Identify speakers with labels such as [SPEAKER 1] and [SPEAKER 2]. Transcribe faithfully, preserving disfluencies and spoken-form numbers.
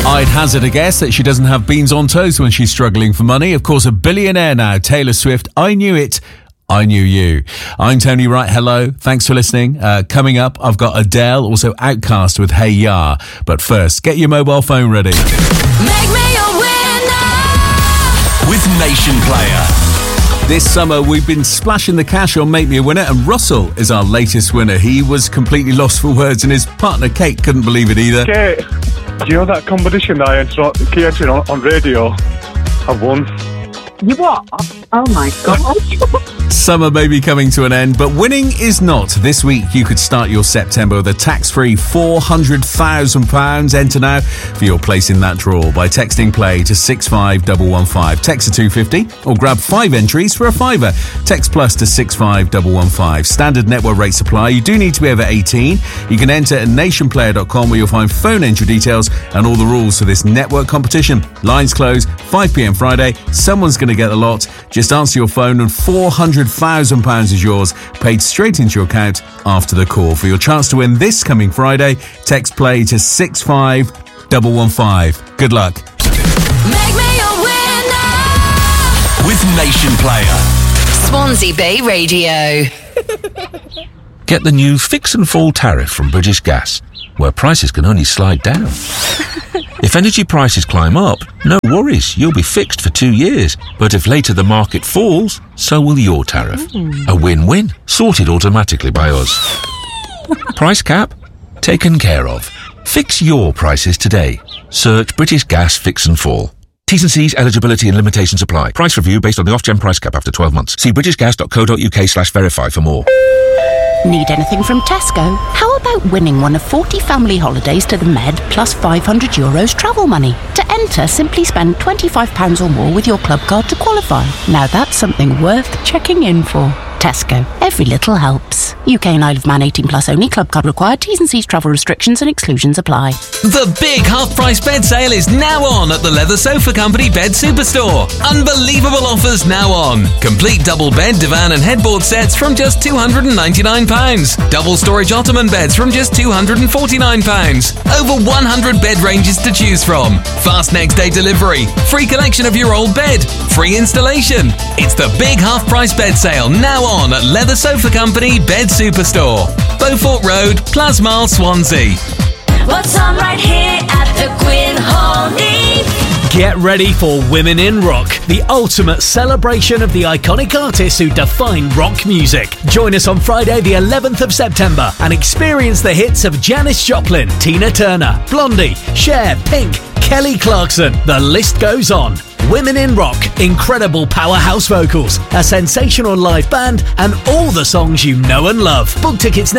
[SPEAKER 1] I'd hazard a guess that she doesn't have beans on toast when she's struggling for money. Of course, a billionaire now, Taylor Swift. I knew it. I knew you. I'm Tony Wright. Hello. Thanks for listening. Uh, coming up, I've got Adele, also Outcast with Hey Ya. But first, get your mobile phone ready.
[SPEAKER 2] Make me a winner
[SPEAKER 3] with Nation Player.
[SPEAKER 1] This summer, we've been splashing the cash on Make Me a Winner, and Russell is our latest winner. He was completely lost for words, and his partner, Kate, couldn't believe it either.
[SPEAKER 4] Kate, do you know that competition that I entered on, entered on, on radio? I won.
[SPEAKER 5] You what? Oh my God.
[SPEAKER 1] Summer may be coming to an end, but winning is not. This week, you could start your September with a tax-free four hundred thousand pounds. Enter now for your place in that draw by texting play to six five one one five. Text to two fifty or grab five entries for a fiver. Text plus to six five one one five. Standard network rate supply. You do need to be over eighteen. You can enter at nation player dot com where you'll find phone entry details and all the rules for this network competition. Lines close five p.m. Friday. Someone's going to get a lot. Just answer your phone and four hundred thousand pounds is yours, paid straight into your account after the call. For your chance to win this coming Friday, text play to six five one one five. Good luck.
[SPEAKER 2] Make me a winner
[SPEAKER 3] with Nation Player.
[SPEAKER 2] Swansea Bay Radio.
[SPEAKER 6] Get the new Fix and Fall tariff from British Gas, where prices can only slide down. If energy prices climb up, no worries, you'll be fixed for two years. But if later the market falls, so will your tariff. Mm. A win-win, sorted automatically by us. Price cap? Taken care of. Fix your prices today. Search British Gas Fix and Fall. T's and C's, eligibility and limitations apply. Price review based on the off-gen price cap after twelve months. See britishgas.co.uk slash verify for more.
[SPEAKER 7] Need anything from Tesco? How about winning one of forty family holidays to the Med plus five hundred euros travel money? To enter, simply spend twenty-five pounds or more with your club card to qualify. Now that's something worth checking in for. Tesco. Every little helps. U K and Isle of Man eighteen plus only. Club card required. T's and C's, travel restrictions and exclusions apply.
[SPEAKER 8] The big half-price bed sale is now on at the Leather Sofa Company Bed Superstore. Unbelievable offers now on. Complete double bed, divan and headboard sets from just two hundred ninety-nine pounds. Double storage ottoman beds from just two hundred forty-nine pounds. Over one hundred bed ranges to choose from. Fast next day delivery. Free collection of your old bed. Free installation. It's the big half-price bed sale now on at Leather Sofa Company Bed Superstore. Beaufort Road, Plasmile, Swansea.
[SPEAKER 2] What's on right here at the Gwyn Hall Eve?
[SPEAKER 9] Get ready for Women in Rock, the ultimate celebration of the iconic artists who define rock music. Join us on Friday the eleventh of September and experience the hits of Janis Joplin, Tina Turner, Blondie, Cher, Pink, Kelly Clarkson. The list goes on. Women in Rock, incredible powerhouse vocals, a sensational live band, and all the songs you know and love. Book tickets now.